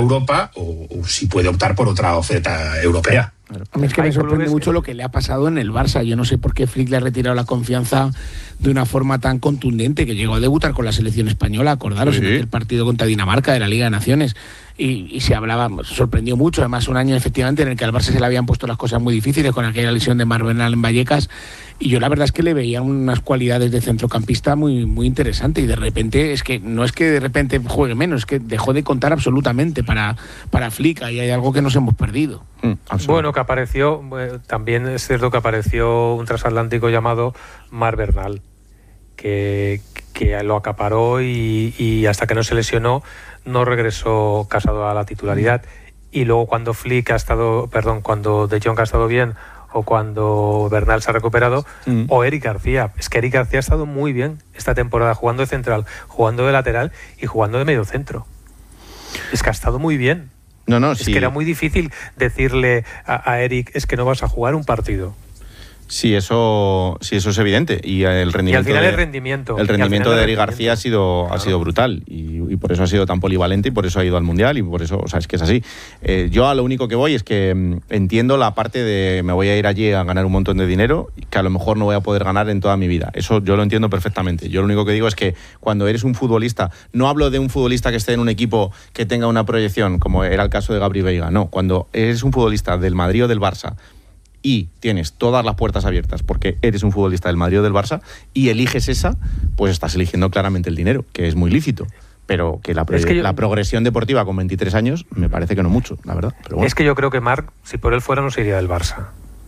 Europa o si puede optar por otra oferta europea. A mí es que me sorprende mucho lo que le ha pasado en el Barça. Yo no sé por qué Flick le ha retirado la confianza de una forma tan contundente, que llegó a debutar con la selección española, acordaros, en el partido contra Dinamarca de la Liga de Naciones. Y se hablaba, sorprendió mucho, además un año efectivamente en el que al Barça se le habían puesto las cosas muy difíciles con aquella lesión de Marc Bernal en Vallecas, y yo la verdad es que le veía unas cualidades de centrocampista muy, muy interesantes, y de repente no es que de repente juegue menos, es que dejó de contar absolutamente para Flick, y hay algo que nos hemos perdido. Bueno, que apareció, también es cierto que apareció un transatlántico llamado Marc Bernal, que lo acaparó y hasta que no se lesionó no regresó Casado a la titularidad. Y luego cuando cuando De Jong ha estado bien, o cuando Bernal se ha recuperado, o Eric García. Es que Eric García ha estado muy bien esta temporada, jugando de central, jugando de lateral y jugando de medio centro. Es que ha estado muy bien. Es que era muy difícil decirle a Eric, es que no vas a jugar un partido. Sí, eso es evidente. Y el rendimiento. Y al final el rendimiento de Eric García ha sido brutal. Y por eso ha sido tan polivalente, y por eso ha ido al Mundial, y por eso, es que es así. Yo a lo único que voy es que entiendo la parte de me voy a ir allí a ganar un montón de dinero que a lo mejor no voy a poder ganar en toda mi vida. Eso yo lo entiendo perfectamente. Yo lo único que digo es que cuando eres un futbolista, no hablo de un futbolista que esté en un equipo que tenga una proyección, como era el caso de Gabri Veiga, no. Cuando eres un futbolista del Madrid o del Barça y tienes todas las puertas abiertas porque eres un futbolista del Madrid o del Barça y eliges esa, pues estás eligiendo claramente el dinero, que es muy lícito. Pero que la progresión deportiva con 23 años me parece que no mucho, la verdad. Pero bueno. Es que yo creo que Marc, si por él fuera, no se iría del Barça.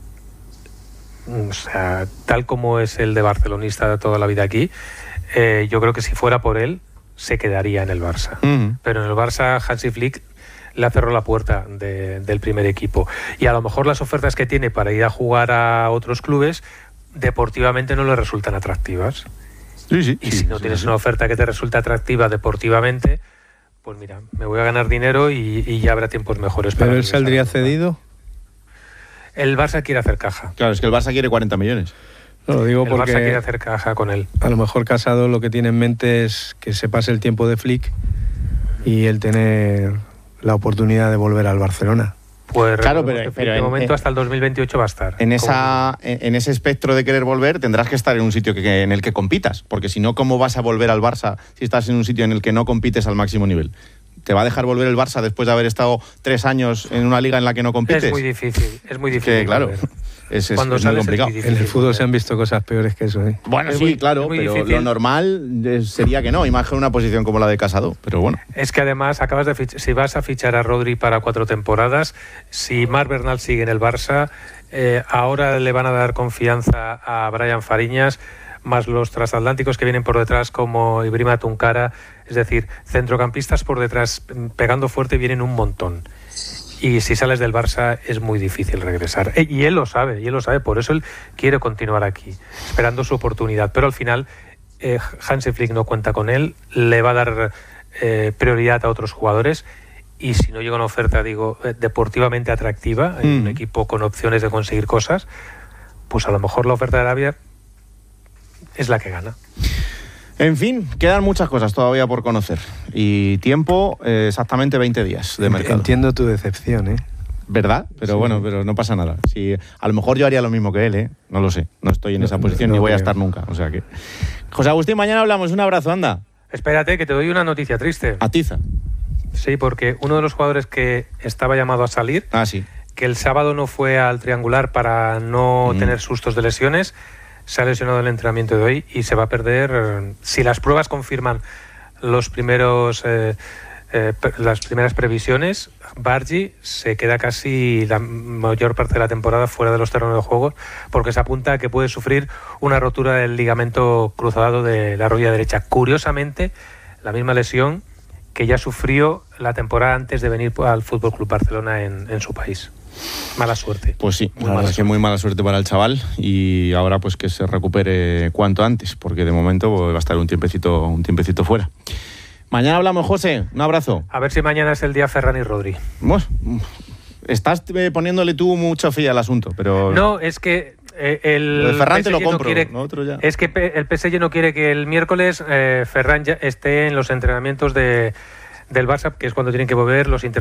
O sea, tal como es el de barcelonista de toda la vida aquí, yo creo que si fuera por él, se quedaría en el Barça. Pero en el Barça, Hansi Flick le cerró la puerta del primer equipo. Y a lo mejor las ofertas que tiene para ir a jugar a otros clubes, deportivamente no le resultan atractivas. Si no tienes una oferta que te resulta atractiva deportivamente, pues mira, me voy a ganar dinero y ya habrá tiempos mejores. ¿Pero él saldría cedido? El Barça quiere hacer caja. Claro, es que el Barça quiere 40 millones. No, lo digo porque el Barça quiere hacer caja con él. A lo mejor Casado lo que tiene en mente es que se pase el tiempo de Flick y él tener la oportunidad de volver al Barcelona. Pues claro, pero de momento hasta el 2028 va a estar. En ese espectro de querer volver tendrás que estar en un sitio en el que compitas, porque si no, ¿cómo vas a volver al Barça si estás en un sitio en el que no compites al máximo nivel? ¿Te va a dejar volver el Barça después de haber estado 3 años en una liga en la que no compites? Es muy difícil. Que, claro, es muy complicado. En el fútbol se han visto cosas peores que eso, ¿eh? Bueno, claro, pero difícil. Lo normal sería que no, imagina una posición como la de Casado, pero bueno. Es que además acabas de si vas a fichar a Rodri para 4 temporadas, si Marc Bernal sigue en el Barça, ahora le van a dar confianza a Brian Fariñas, más los transatlánticos que vienen por detrás como Ibrahima Tunkara, es decir, centrocampistas por detrás pegando fuerte vienen un montón. Y si sales del Barça es muy difícil regresar. Y él lo sabe, por eso él quiere continuar aquí, esperando su oportunidad. Pero al final Hansi Flick no cuenta con él, le va a dar prioridad a otros jugadores, y si no llega una oferta, deportivamente atractiva, en un equipo con opciones de conseguir cosas, pues a lo mejor la oferta de Arabia es la que gana. En fin, quedan muchas cosas todavía por conocer. Y tiempo, exactamente 20 días de mercado. Entiendo tu decepción, ¿eh? ¿Verdad? Pero bueno, pero no pasa nada. Si, a lo mejor yo haría lo mismo que él, ¿eh? No lo sé. No estoy en esa posición ni voy a estar nunca. O sea que... José Agustín, mañana hablamos. Un abrazo, anda. Espérate, que te doy una noticia triste. Atiza. Sí, porque uno de los jugadores que estaba llamado a salir, que el sábado no fue al triangular para no tener sustos de lesiones, se ha lesionado en el entrenamiento de hoy y se va a perder, si las pruebas confirman las primeras previsiones, Bargi se queda casi la mayor parte de la temporada fuera de los terrenos de juego, porque se apunta a que puede sufrir una rotura del ligamento cruzado de la rodilla derecha. Curiosamente, la misma lesión que ya sufrió la temporada antes de venir al Fútbol Club Barcelona en su país. Mala suerte. Pues sí, la verdad es que muy mala suerte para el chaval, y ahora pues que se recupere cuanto antes, porque de momento va a estar un tiempecito fuera. Mañana hablamos, José. Un abrazo. A ver si mañana es el día Ferran y Rodri. Bueno, estás poniéndole tú mucha fe al asunto, pero... No, es que el Ferran te lo compro, no quiere, otro ya. Es que el PSG no quiere que el miércoles Ferran ya esté en los entrenamientos del Barça, que es cuando tienen que volver los